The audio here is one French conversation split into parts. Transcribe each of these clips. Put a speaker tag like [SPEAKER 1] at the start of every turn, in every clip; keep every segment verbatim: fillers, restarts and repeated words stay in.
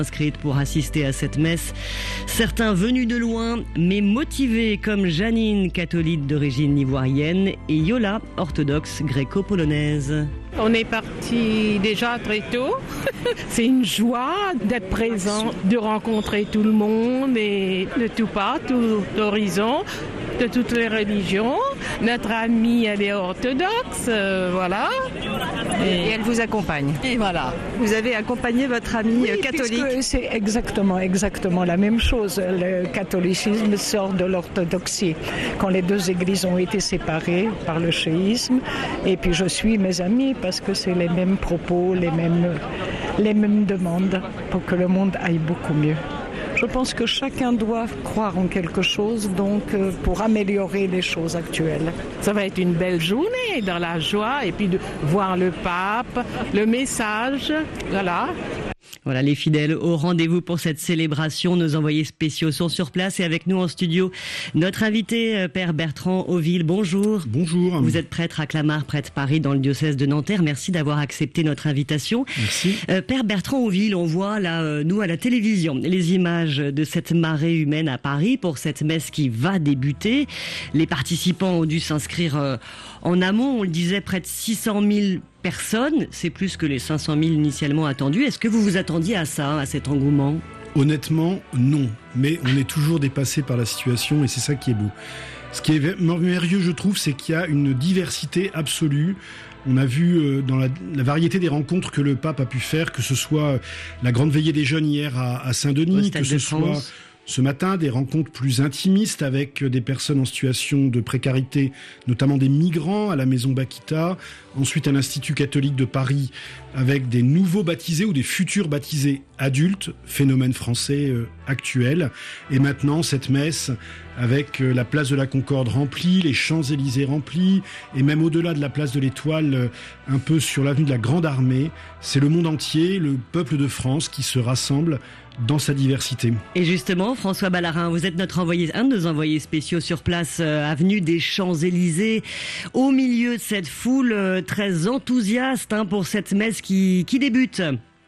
[SPEAKER 1] inscrites pour assister à cette messe. Certains venus de loin, mais motivés comme Janine, catholique d'origine ivoirienne, et Yola, orthodoxe gréco-polonaise.
[SPEAKER 2] On est parti déjà très tôt. C'est une joie d'être présent, de rencontrer tout le monde et de tout part, tout horizon, de toutes les religions. Notre amie, elle est orthodoxe, euh, voilà.
[SPEAKER 3] Et... et elle vous accompagne.
[SPEAKER 2] Et voilà.
[SPEAKER 3] Vous avez accompagné votre amie
[SPEAKER 4] oui,
[SPEAKER 3] catholique.
[SPEAKER 4] C'est exactement, exactement la même chose. Le catholicisme sort de l'orthodoxie. Quand les deux églises ont été séparées par le chiisme, et puis je suis mes amis parce que c'est les mêmes propos, les mêmes, les mêmes demandes pour que le monde aille beaucoup mieux. Je pense que chacun doit croire en quelque chose, donc euh, pour améliorer les choses actuelles.
[SPEAKER 2] Ça va être une belle journée dans la joie et puis de voir le pape, le message, voilà.
[SPEAKER 1] Voilà, les fidèles au rendez-vous pour cette célébration. Nos envoyés spéciaux sont sur place et avec nous en studio, notre invité, Père Bertrand Auville. Bonjour.
[SPEAKER 5] Bonjour.
[SPEAKER 1] Vous êtes prêtre à Clamart, prêtre Paris, dans le diocèse de Nanterre. Merci d'avoir accepté notre invitation.
[SPEAKER 5] Merci.
[SPEAKER 1] Euh, Père Bertrand Auville, on voit là, euh, nous à la télévision, les images de cette marée humaine à Paris pour cette messe qui va débuter. Les participants ont dû s'inscrire euh, en amont. On le disait, près de six cent mille personnes, c'est plus que les cinq cent mille initialement attendus. Est-ce que vous vous attendiez à ça, à cet engouement ?
[SPEAKER 5] Honnêtement, non. Mais on est toujours dépassé par la situation et c'est ça qui est beau. Ce qui est merveilleux, je trouve, c'est qu'il y a une diversité absolue. On a vu dans la, la variété des rencontres que le pape a pu faire, que ce soit la grande veillée des jeunes hier à, à Saint-Denis, que ce soit ce matin des rencontres plus intimistes avec des personnes en situation de précarité, notamment des migrants à la maison Bakita, ensuite à l'Institut catholique de Paris avec des nouveaux baptisés ou des futurs baptisés adultes, phénomène français euh, actuel, et maintenant cette messe avec euh, la place de la Concorde remplie, les Champs-Élysées remplis, et même au-delà de la place de l'Étoile, euh, un peu sur l'avenue de la Grande Armée. C'est le monde entier, le peuple de France qui se rassemble dans sa diversité.
[SPEAKER 1] Et justement, François Ballarin, vous êtes notre envoyé, un de nos envoyés spéciaux sur place, euh, avenue des Champs-Élysées, au milieu de cette foule euh, très enthousiaste hein, pour cette messe qui, qui débute.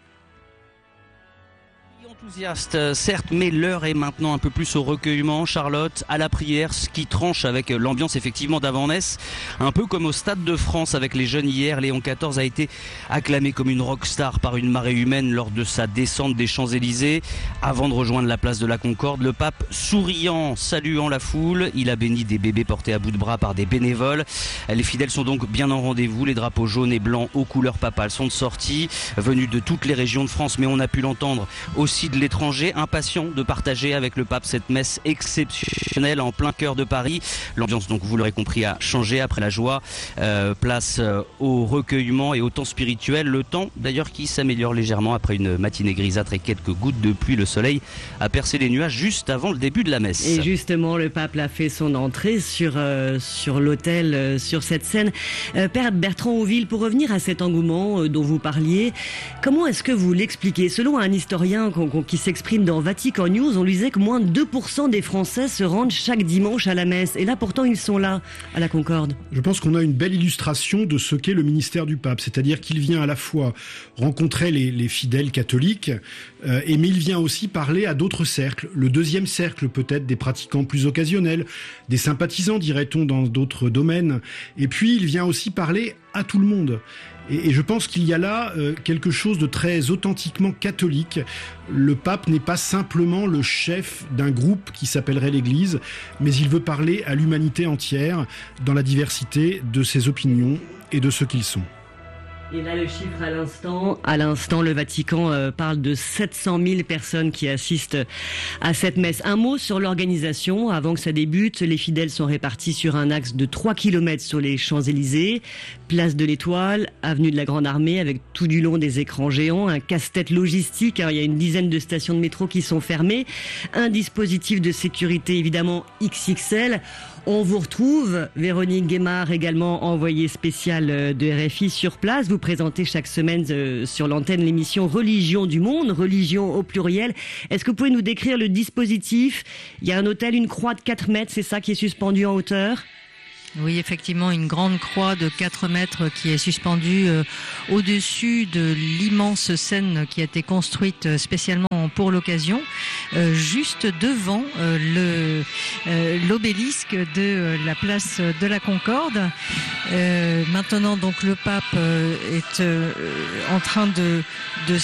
[SPEAKER 6] Enthousiaste, certes, mais l'heure est maintenant un peu plus au recueillement, Charlotte, à la prière, ce qui tranche avec l'ambiance effectivement d'avant-messe, un peu comme au Stade de France avec les jeunes hier. Léon quatorze a été acclamé comme une rockstar par une marée humaine lors de sa descente des Champs-Élysées. Avant de rejoindre la place de la Concorde, le pape souriant, saluant la foule, il a béni des bébés portés à bout de bras par des bénévoles. Les fidèles sont donc bien en rendez-vous, les drapeaux jaunes et blancs aux couleurs papales sont de sortie, venus de toutes les régions de France, mais on a pu l'entendre aussi de l'étranger, impatient de partager avec le pape cette messe exceptionnelle en plein cœur de Paris. L'ambiance, donc vous l'aurez compris, a changé après la joie. Euh, place euh, au recueillement et au temps spirituel. Le temps d'ailleurs qui s'améliore légèrement après une matinée grisâtre et quelques gouttes de pluie. Le soleil a percé les nuages juste avant le début de la messe.
[SPEAKER 1] Et justement, le pape a fait son entrée sur, euh, sur l'autel, euh, sur cette scène. Euh, Père Bertrand Auville, pour revenir à cet engouement euh, dont vous parliez, comment est-ce que vous l'expliquez ? Selon un historien qu'on qui s'exprime dans Vatican News, on lui disait que moins de deux pour cent des Français se rendent chaque dimanche à la messe. Et là, pourtant, ils sont là, à la Concorde.
[SPEAKER 5] Je pense qu'on a une belle illustration de ce qu'est le ministère du pape. C'est-à-dire qu'il vient à la fois rencontrer les, les fidèles catholiques, euh, et mais il vient aussi parler à d'autres cercles. Le deuxième cercle, peut-être, des pratiquants plus occasionnels, des sympathisants, dirait-on, dans d'autres domaines. Et puis, il vient aussi parler à tout le monde. Et, et je pense qu'il y a là euh, quelque chose de très authentiquement catholique. Le pape n'est pas simplement le chef d'un groupe qui s'appellerait l'Église, mais il veut parler à l'humanité entière dans la diversité de ses opinions et de ce qu'ils sont.
[SPEAKER 1] Et là, le chiffre à l'instant, à l'instant, le Vatican euh, parle de sept cent mille personnes qui assistent à cette messe. Un mot sur l'organisation. Avant que ça débute, les fidèles sont répartis sur un axe de trois kilomètres sur les Champs-Élysées, place de l'Étoile, avenue de la Grande Armée, avec tout du long des écrans géants, un casse-tête logistique. Alors, il y a une dizaine de stations de métro qui sont fermées, un dispositif de sécurité évidemment X X L. On vous retrouve, Véronique Guémard, également envoyée spéciale de R F I sur place. Vous présentez chaque semaine euh, sur l'antenne l'émission Religion du Monde, religion au pluriel. Est-ce que vous pouvez nous décrire le dispositif ? Il y a un autel, une croix de quatre mètres, c'est ça qui est suspendu en hauteur ?
[SPEAKER 7] Oui, effectivement, une grande croix de quatre mètres qui est suspendue euh, au-dessus de l'immense scène qui a été construite spécialement pour l'occasion, euh, juste devant euh, le euh, l'obélisque de euh, la place de la Concorde. Euh, maintenant, donc, le pape euh, est euh, en train de, de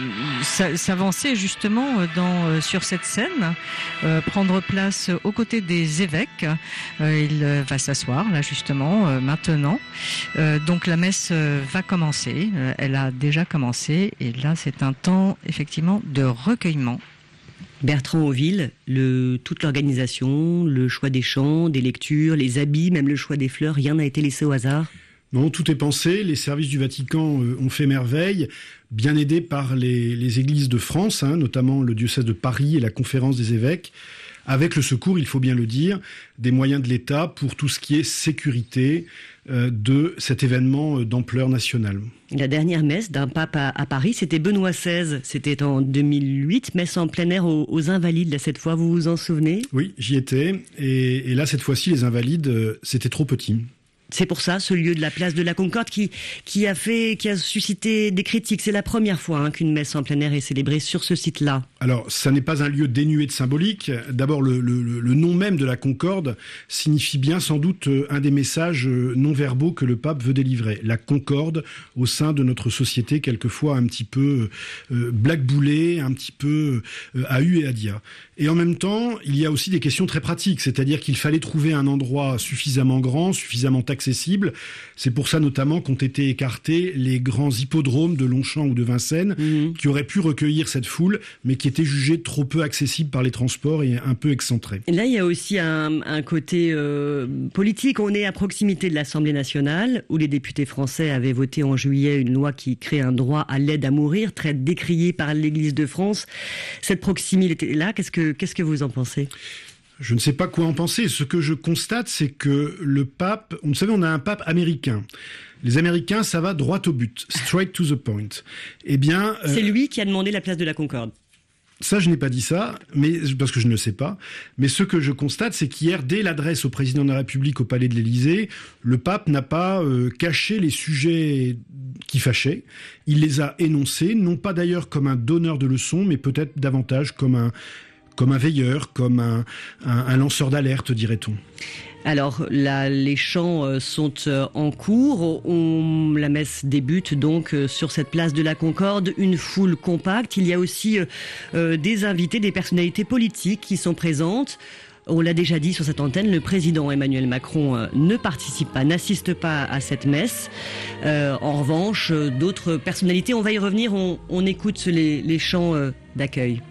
[SPEAKER 7] s'avancer justement dans, euh, sur cette scène, euh, prendre place aux côtés des évêques. Euh, il va s'asseoir là justement euh, maintenant. Euh, donc la messe euh, va commencer. Euh, elle a déjà commencé et là c'est un temps effectivement de recueillement.
[SPEAKER 1] Bertrand Auville, le, toute l'organisation, le choix des chants, des lectures, les habits, même le choix des fleurs, rien n'a été laissé au hasard?
[SPEAKER 5] Non, tout est pensé. Les services du Vatican euh, ont fait merveille, bien aidés par les, les églises de France, hein, notamment le diocèse de Paris et la conférence des évêques, avec le secours, il faut bien le dire, des moyens de l'État pour tout ce qui est sécurité euh, de cet événement euh, d'ampleur nationale.
[SPEAKER 1] La dernière messe d'un pape à, à Paris, c'était Benoît seize. C'était en deux mille huit, messe en plein air aux, aux Invalides. Là, cette fois, vous vous en souvenez?
[SPEAKER 5] Oui, j'y étais. Et, et là, cette fois-ci, les Invalides, euh, c'était trop petit.
[SPEAKER 1] C'est pour ça, ce lieu de la place de la Concorde qui, qui a fait, qui a suscité des critiques. C'est la première fois hein, qu'une messe en plein air est célébrée sur ce site-là.
[SPEAKER 5] Alors, ça n'est pas un lieu dénué de symbolique. D'abord, le, le, le nom même de la Concorde signifie bien sans doute un des messages non verbaux que le pape veut délivrer. La concorde au sein de notre société, quelquefois un petit peu euh, blackboulée, un petit peu euh, à hu et à dia. Et en même temps, il y a aussi des questions très pratiques, c'est-à-dire qu'il fallait trouver un endroit suffisamment grand, suffisamment accessible. C'est pour ça notamment qu'ont été écartés les grands hippodromes de Longchamp ou de Vincennes, mmh. qui auraient pu recueillir cette foule, mais qui étaient jugés trop peu accessibles par les transports et un peu excentrés.
[SPEAKER 1] Et là, il y a aussi un, un côté euh, politique. On est à proximité de l'Assemblée nationale, où les députés français avaient voté en juillet une loi qui crée un droit à l'aide à mourir, très décrié par l'Église de France. Cette proximité-là, qu'est-ce que Qu'est-ce que vous en pensez?
[SPEAKER 5] Je ne sais pas quoi en penser. Ce que je constate, c'est que le pape... Vous savez, on a un pape américain. Les Américains, ça va droit au but, straight to the point. Eh bien...
[SPEAKER 1] C'est euh... lui qui a demandé la place de la Concorde.
[SPEAKER 5] Ça, je n'ai pas dit ça, mais parce que je ne le sais pas. Mais ce que je constate, c'est qu'hier, dès l'adresse au président de la République au palais de l'Élysée, le pape n'a pas euh, caché les sujets qui fâchaient. Il les a énoncés, non pas d'ailleurs comme un donneur de leçons, mais peut-être davantage comme un, comme un veilleur, comme un, un, un lanceur d'alerte, dirait-on.
[SPEAKER 1] Alors, là, les chants sont en cours. On, la messe débute donc sur cette place de la Concorde, une foule compacte. Il y a aussi euh, des invités, des personnalités politiques qui sont présentes. On l'a déjà dit sur cette antenne, le président Emmanuel Macron euh, ne participe pas, n'assiste pas à cette messe. Euh, en revanche, d'autres personnalités, on va y revenir, on, on écoute les, les chants euh, d'accueil.